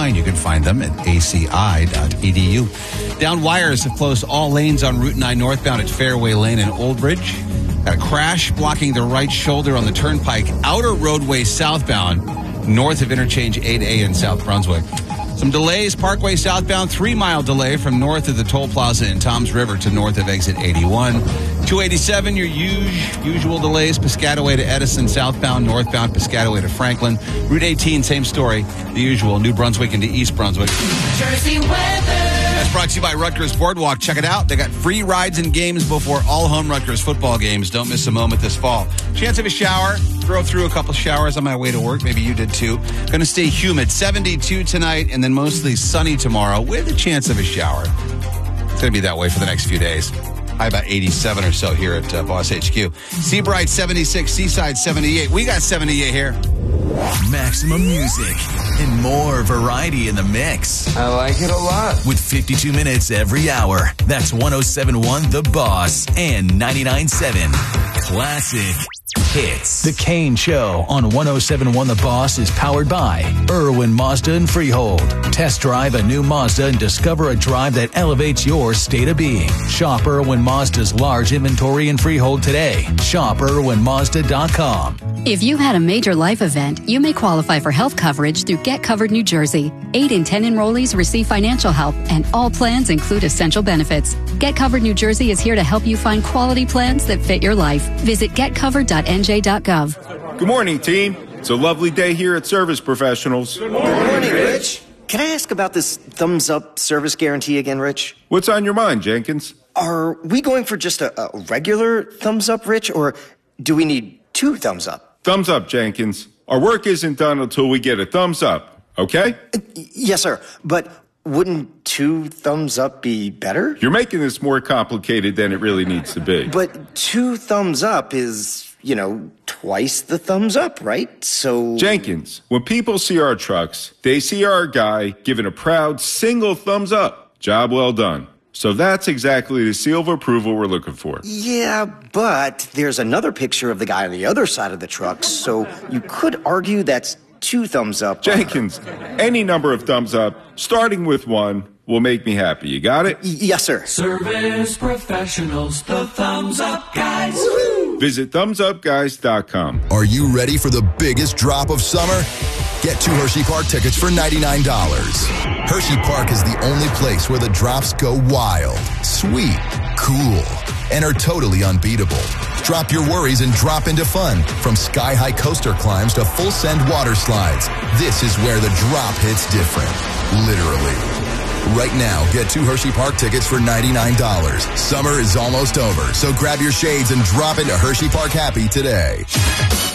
online. You can find them at aci.edu. Down wires have closed all lanes on Route 9 northbound at Fairway Lane in Old Bridge. Got a crash blocking the right shoulder on the Turnpike outer roadway southbound north of interchange 8A in South Brunswick. Some delays, Parkway southbound, 3-mile delay from north of the toll plaza in Toms River to north of exit 81. 287, your usual delays, Piscataway to Edison southbound, northbound, Piscataway to Franklin. Route 18, same story, the usual, New Brunswick into East Brunswick. Jersey weather. That's brought to you by Rutgers Boardwalk. Check it out. They got free rides and games before all home Rutgers football games. Don't miss a moment this fall. Chance of a shower. Drove through a couple showers on my way to work. Maybe you did too. Going to stay humid. 72 tonight and then mostly sunny tomorrow with a chance of a shower. It's going to be that way for the next few days. High about 87 or so here at Boss HQ. Seabright 76, Seaside 78. We got 78 here. Maximum music and more variety in the mix. I like it a lot. With 52 minutes every hour. That's 107.1 The Boss and 99.7 Classic Hits. The Kane Show on 107.1 The Boss is powered by Irwin Mazda and Freehold. Test drive a new Mazda and discover a drive that elevates your state of being. Shop Irwin Mazda's large inventory in Freehold today. Shop IrwinMazda.com. If you had a major life event, you may qualify for health coverage through Get Covered New Jersey. 8 in 10 enrollees receive financial help, and all plans include essential benefits. Get Covered New Jersey is here to help you find quality plans that fit your life. Visit getcovered.nj.gov. Good morning, team. It's a lovely day here at Service Professionals. Good morning, Rich. Can I ask about this thumbs-up service guarantee again, Rich? What's on your mind, Jenkins? Are we going for just a regular thumbs-up, Rich, or do we need 2 thumbs up? Thumbs up, Jenkins. Our work isn't done until we get a thumbs up, okay? Yes, sir. But wouldn't 2 thumbs up be better? You're making this more complicated than it really needs to be. But 2 thumbs up is, twice the thumbs up, right? So... Jenkins, when people see our trucks, they see our guy giving a proud single thumbs up. Job well done. So that's exactly the seal of approval we're looking for. Yeah, but there's another picture of the guy on the other side of the truck, so you could argue that's 2 thumbs up. Jenkins, any number of thumbs up, starting with 1, will make me happy. You got it? Yes, sir. Service Professionals, the thumbs up guys. Woo-hoo! Visit thumbsupguys.com. Are you ready for the biggest drop of summer? Get 2 Hershey Park tickets for $99. Hershey Park is the only place where the drops go wild, sweet, cool, and are totally unbeatable. Drop your worries and drop into fun. From sky-high coaster climbs to full-send water slides, this is where the drop hits different. Literally. Right now, get 2 Hershey Park tickets for $99. Summer is almost over, so grab your shades and drop into Hershey Park Happy today.